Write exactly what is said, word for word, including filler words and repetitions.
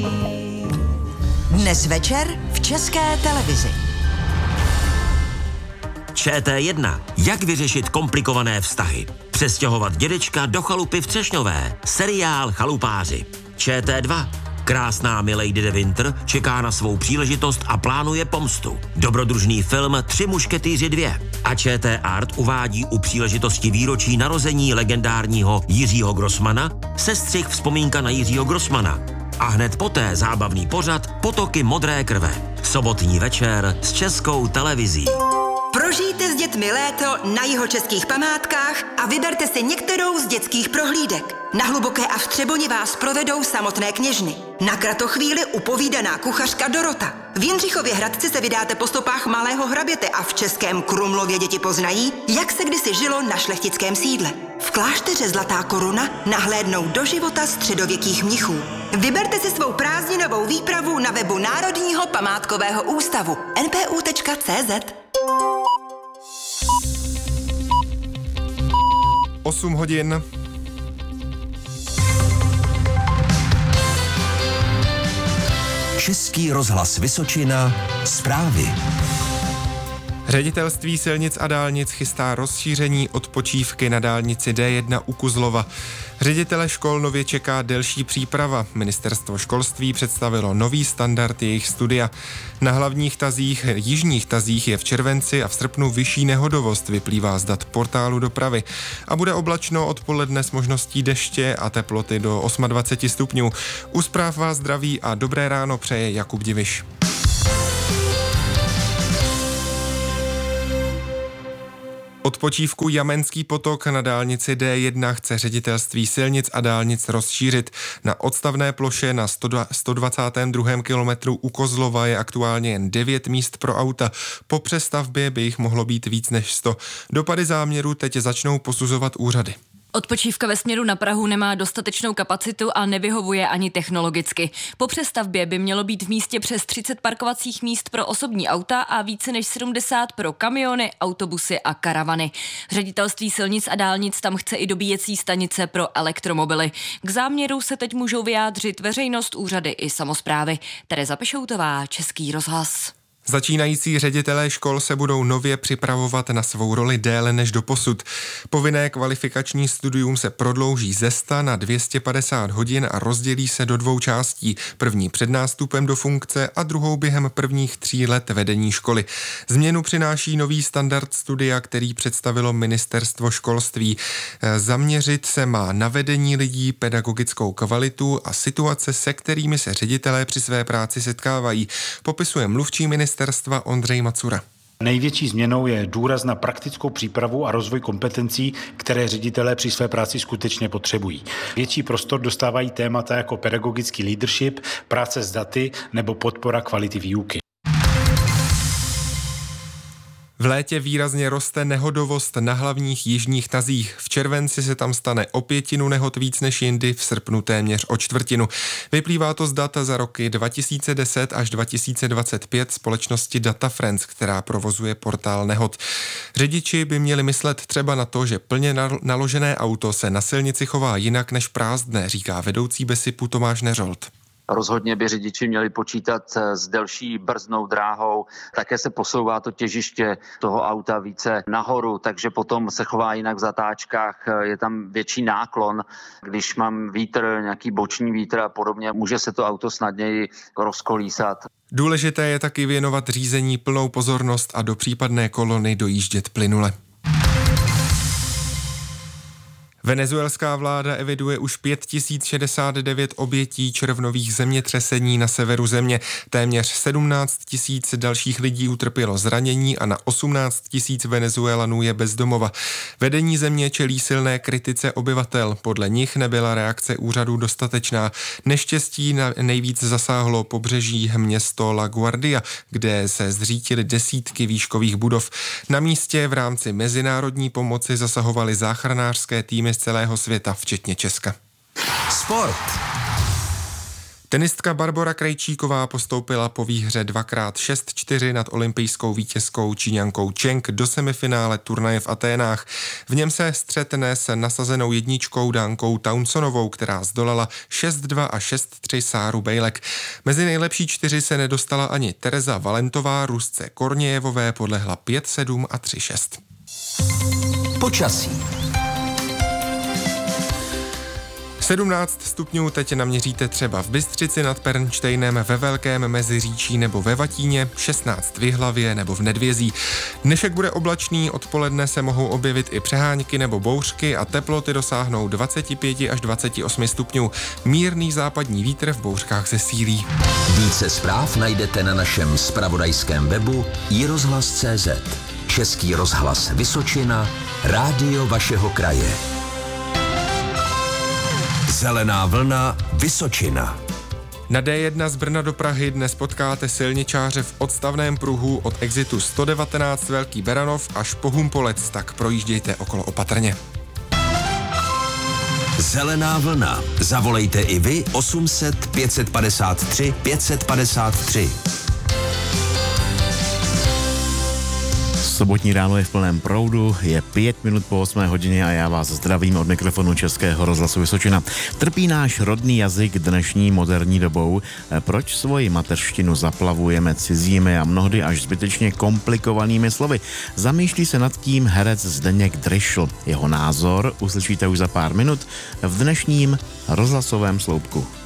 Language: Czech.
Dnes večer v České televizi. Č T jedna. Jak vyřešit komplikované vztahy? Přestěhovat dědečka do chalupy v Třešňové. Seriál Chalupáři. Č T dva. Krásná Milady de Winter čeká na svou příležitost a plánuje pomstu. Dobrodružný film Tři mušketýři dva. A Č T Art uvádí u příležitosti výročí narození legendárního Jiřího Grossmana sestřih vzpomínka na Jiřího Grossmana. A hned poté zábavný pořad Potoky modré krve. Sobotní večer s Českou televizí. Prožijte s dětmi léto na jihočeských památkách a vyberte si některou z dětských prohlídek. Na Hluboké a v Třeboně vás provedou samotné kněžny. Na kratochvíli upovídaná kuchařka Dorota. V Jindřichově Hradci se vydáte po stopách malého hraběte a v Českém Krumlově děti poznají, jak se kdysi žilo na šlechtickém sídle. V klášteře Zlatá koruna nahlédnou do života středověkých mnichů. Vyberte si svou prázdninovou výpravu na webu Národního památkového ústavu en p u tečka cé zet. osm hodin. Český rozhlas Vysočina. Zprávy. Ředitelství silnic a dálnic chystá rozšíření odpočívky na dálnici D jedna u Kuzlova. Ředitele škol nově čeká delší příprava. Ministerstvo školství představilo nový standard jejich studia. Na hlavních tazích, jižních tazích je v červenci a v srpnu vyšší nehodovost, vyplývá z dat portálu dopravy. A bude oblačno odpoledne s možností deště a teploty do dvacet osm stupňů. U zpráv vás zdraví a dobré ráno přeje Jakub Diviš. Odpočívku Jamenský potok na dálnici D jedna chce ředitelství silnic a dálnic rozšířit. Na odstavné ploše na sto dvacátém druhém kilometru u Kozlova je aktuálně jen devět míst pro auta. Po přestavbě by jich mohlo být víc než sto. Dopady záměru teď začnou posuzovat úřady. Odpočívka ve směru na Prahu nemá dostatečnou kapacitu a nevyhovuje ani technologicky. Po přestavbě by mělo být v místě přes třicet parkovacích míst pro osobní auta a více než sedmdesát pro kamiony, autobusy a karavany. Ředitelství silnic a dálnic tam chce i dobíjecí stanice pro elektromobily. K záměru se teď můžou vyjádřit veřejnost, úřady i samosprávy. Tereza Pešoutová, Český rozhlas. Začínající ředitelé škol se budou nově připravovat na svou roli déle než doposud. Povinné kvalifikační studium se prodlouží ze sta na dvě stě padesát hodin a rozdělí se do dvou částí. První před nástupem do funkce a druhou během prvních tří let vedení školy. Změnu přináší nový standard studia, který představilo Ministerstvo školství. Zaměřit se má na vedení lidí, pedagogickou kvalitu a situace, se kterými se ředitelé při své práci setkávají, popisuje mluvčí ministerstva Ondřej Macura. Největší změnou je důraz na praktickou přípravu a rozvoj kompetencí, které ředitelé při své práci skutečně potřebují. Větší prostor dostávají témata jako pedagogický leadership, práce s daty nebo podpora kvality výuky. V létě výrazně roste nehodovost na hlavních jižních tazích. V červenci se tam stane o pětinu nehod víc než jindy, v srpnu téměř o čtvrtinu. Vyplývá to z data za roky dva tisíce deset až dva tisíce dvacet pět společnosti Data Friends, která provozuje portál nehod. Řidiči by měli myslet třeba na to, že plně naložené auto se na silnici chová jinak než prázdné, říká vedoucí BESIPu Tomáš Neřolt. Rozhodně by řidiči měli počítat s delší brzdnou dráhou, také se posouvá to těžiště toho auta více nahoru, takže potom se chová jinak v zatáčkách, je tam větší náklon. Když mám vítr, nějaký boční vítr a podobně, může se to auto snadněji rozkolísat. Důležité je taky věnovat řízení plnou pozornost a do případné kolony dojíždět plynule. Venezuelská vláda eviduje už pět tisíc šedesát devět obětí červnových zemětřesení na severu země. Téměř sedmnáct tisíc dalších lidí utrpělo zranění a na osmnáct tisíc Venezuelanů je bez domova. Vedení země čelí silné kritice obyvatel. Podle nich nebyla reakce úřadů dostatečná. Neštěstí nejvíc zasáhlo pobřeží město La Guardia, kde se zřítily desítky výškových budov. Na místě v rámci mezinárodní pomoci zasahovaly záchranářské týmy z celého světa, včetně Česka. Sport. Tenistka Barbora Krejčíková postoupila po výhře dvakrát šest čtyři nad olympijskou vítězkou Číňankou Cheng do semifinále turnaje v Aténách. V něm se střetne s nasazenou jedničkou Dánkou Townsonovou, která zdolala šest dva a šest tři Sáru Bejlek. Mezi nejlepší čtyři se nedostala ani Tereza Valentová, Rusce Kornějevové podlehla pět sedm a tři šest. Počasí. sedmnáct stupňů teď naměříte třeba v Bystřici nad Pernštejnem, ve Velkém Meziříčí nebo ve Vatíně, šestnáct v Jihlavě nebo v Nedvězí. Dnešek bude oblačný, odpoledne se mohou objevit i přehánky nebo bouřky a teploty dosáhnou dvacet pět až dvacet osm stupňů. Mírný západní vítr v bouřkách zesílí. Více zpráv najdete na našem zpravodajském webu i rozhlas tečka cé zet. Český rozhlas Vysočina, rádio vašeho kraje. Zelená vlna Vysočina. Na dé jedna z Brna do Prahy dnes potkáte silničáře v odstavném pruhu od exitu sto devatenáct Velký Beranov až po Humpolec, tak projíždějte okolo opatrně. Zelená vlna. Zavolejte i vy osm set pět padesát tři pět padesát tři. Sobotní ráno je v plném proudu, je pět minut po osmé hodině a já vás zdravím od mikrofonu Českého rozhlasu Vysočina. Trpí náš rodný jazyk dnešní moderní dobou? Proč svoji mateřštinu zaplavujeme cizími a mnohdy až zbytečně komplikovanými slovy? Zamýšlí se nad tím herec Zdeněk Dryšl. Jeho názor uslyšíte už za pár minut v dnešním rozhlasovém sloupku.